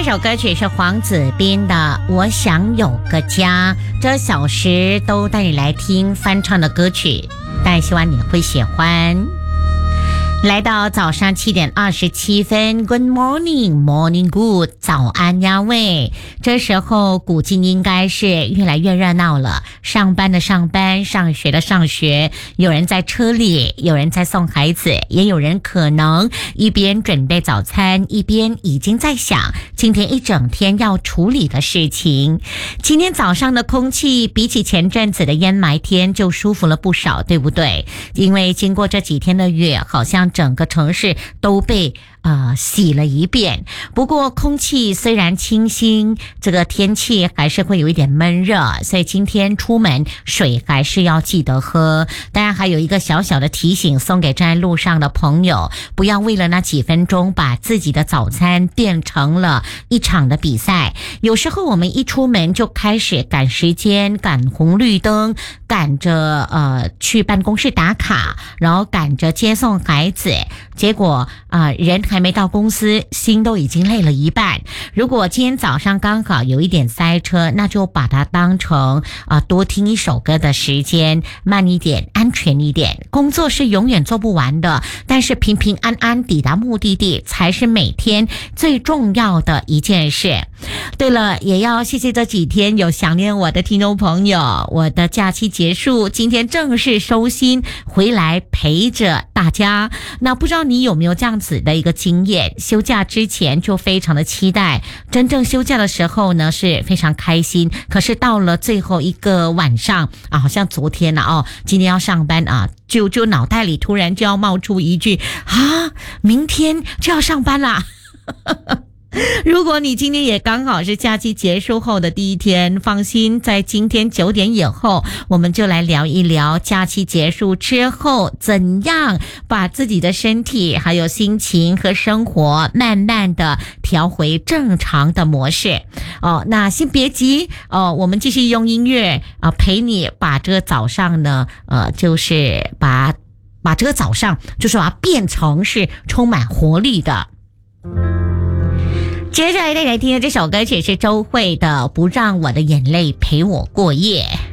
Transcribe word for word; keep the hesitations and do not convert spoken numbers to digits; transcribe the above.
首歌曲是黄子斌的《我想有个家》，这小时都带你来听翻唱的歌曲，但希望你会喜欢。来到早上七点二十七分 Good morning Morning Good 早安呀喂，这时候古今应该是越来越热闹了，上班的上班，上学的上学，有人在车里，有人在送孩子，也有人可能一边准备早餐，一边已经在想今天一整天要处理的事情。今天早上的空气比起前阵子的烟霾天就舒服了不少，对不对？因为经过这几天的雨，好像整个城市都被呃洗了一遍。不过空气虽然清新，这个天气还是会有一点闷热，所以今天出门水还是要记得喝。当然还有一个小小的提醒，送给在路上的朋友，不要为了那几分钟把自己的早餐变成了一场的比赛。有时候我们一出门就开始赶时间，赶红绿灯，赶着呃去办公室打卡，然后赶着接送孩子，结果啊、呃、人还没到公司，心都已经累了一半。如果今天早上刚好有一点塞车，那就把它当成啊、呃、多听一首歌的时间，慢一点，安全一点。工作是永远做不完的，但是平平安安抵达目的地才是每天最重要的一件事。对了，也要谢谢这几天有想念我的听众朋友，我的假期结束，今天正式收心回来陪着大家。那不知道你有没有这样子的一个经验，休假之前就非常的期待，真正休假的时候呢是非常开心，可是到了最后一个晚上啊，好像昨天了哦，今天要上班啊，就就脑袋里突然就要冒出一句啊，明天就要上班啦如果你今天也刚好是假期结束后的第一天，放心，在今天九点以后，我们就来聊一聊假期结束之后怎样把自己的身体还有心情和生活慢慢的调回正常的模式。哦，那先别急哦，我们继续用音乐啊、呃、陪你把这个早上呢呃就是把把这个早上就是把它变成是充满活力的。接下来带来听的这首歌曲是周蕙的《不让我的眼泪陪我过夜》。